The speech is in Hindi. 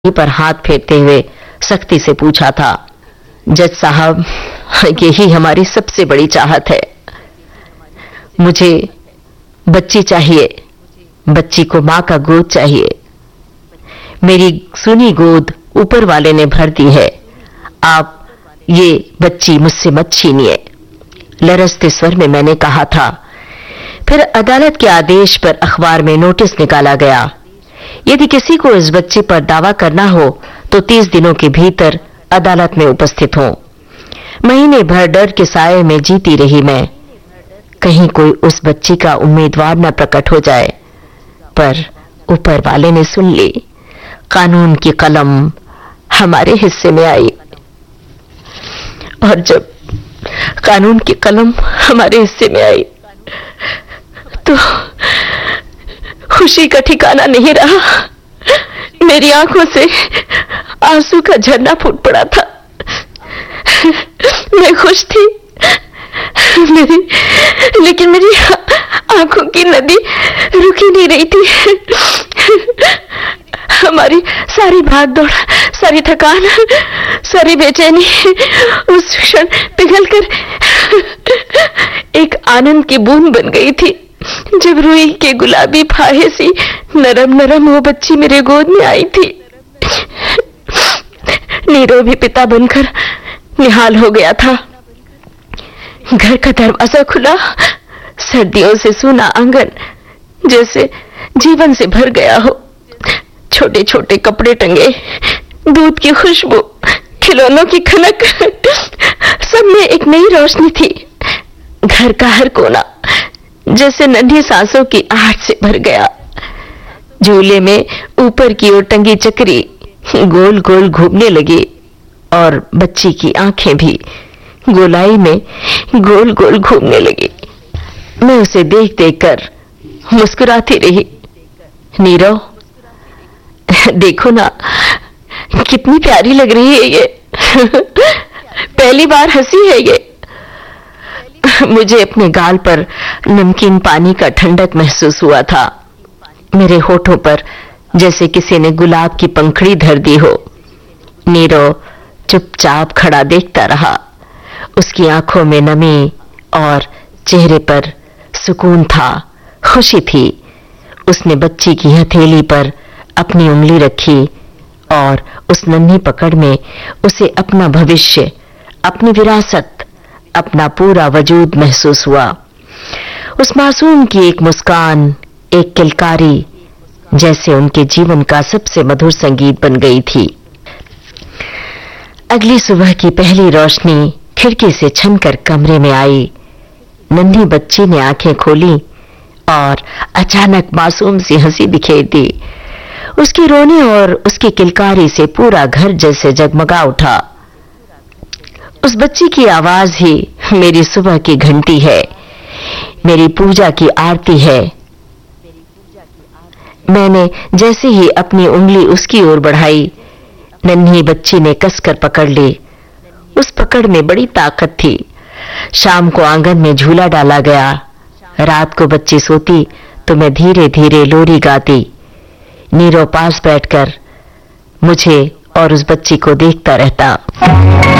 पर हाथ फेरते हुए सख्ती से पूछा था, जज साहब, यही हमारी सबसे बड़ी चाहत है। मुझे बच्ची चाहिए, बच्ची को मां का गोद चाहिए। मेरी सुनी गोद ऊपर वाले ने भर दी है, आप ये बच्ची मुझसे मत छीनिए, लरजते स्वर में मैंने कहा था। फिर अदालत के आदेश पर अखबार में नोटिस निकाला गया, यदि किसी को इस बच्चे पर दावा करना हो तो 30 दिनों के भीतर अदालत में उपस्थित हो। महीने भर डर के साये में जीती रही मैं, कहीं कोई उस बच्ची का उम्मीदवार न प्रकट हो जाए। पर ऊपर वाले ने सुन ली, कानून की कलम हमारे हिस्से में आई, और जब कानून की कलम हमारे हिस्से में आई तो खुशी का ठिकाना नहीं रहा। मेरी आंखों से आंसू का झरना फूट पड़ा था। मैं खुश थी, लेकिन मेरी आंखों की नदी रुकी नहीं रही थी। हमारी सारी भागदौड़, सारी थकान, सारी बेचैनी उस क्षण पिघलकर एक आनंद की बूंद बन गई थी, जब रुई के गुलाबी फाहे सी नरम नरम वो बच्ची मेरे गोद में आई थी। नीरो भी पिता बनकर निहाल हो गया था। घर का दरवाजा खुला, सर्दियों से सूना आंगन जैसे जीवन से भर गया हो। छोटे छोटे कपड़े टंगे, दूध की खुशबू, खिलौनों की खनक, सब में एक नई रोशनी थी। घर का हर कोना जैसे नन्ही सांसों की आहट से भर गया। झूले में ऊपर की ओर टंगी चक्री गोल गोल घूमने लगी, और बच्ची की आंखें भी गोलाई में गोल गोल घूमने लगी। मैं उसे देख देखकर मुस्कुराती रही। नीरव, देखो ना, कितनी प्यारी लग रही है ये। पहली बार हंसी है ये। मुझे अपने गाल पर नमकीन पानी का ठंडक महसूस हुआ था। मेरे होठों पर जैसे किसी ने गुलाब की पंखड़ी धर दी हो। नीरव चुपचाप खड़ा देखता रहा। उसकी आंखों में नमी और चेहरे पर सुकून था, खुशी थी। उसने बच्ची की हथेली पर अपनी उंगली रखी और उस नन्ही पकड़ में उसे अपना भविष्य, अपनी विरासत, अपना पूरा वजूद महसूस हुआ। उस मासूम की एक मुस्कान, एक किलकारी जैसे उनके जीवन का सबसे मधुर संगीत बन गई थी। अगली सुबह की पहली रोशनी खिड़की से छनकर कमरे में आई। नन्ही बच्ची ने आंखें खोली और अचानक मासूम सी हंसी बिखेर दी। उसके रोने और उसकी किलकारी से पूरा घर जैसे जगमगा उठा। उस बच्ची की आवाज ही मेरी सुबह की घंटी है, मेरी पूजा की आरती है। मैंने जैसे ही अपनी उंगली उसकी ओर बढ़ाई, नन्ही बच्ची ने कसकर पकड़ ली। उस पकड़ में बड़ी ताकत थी। शाम को आंगन में झूला डाला गया। रात को बच्ची सोती तो मैं धीरे धीरे लोरी गाती। नीरो पास बैठकर मुझे और उस बच्ची को देखता रहता।